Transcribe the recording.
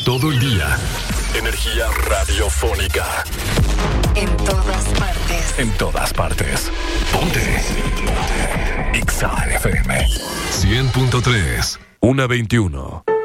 todo el día. Energía radiofónica. En todas partes. En todas partes. Ponte. Exa FM 100.3. 1:21.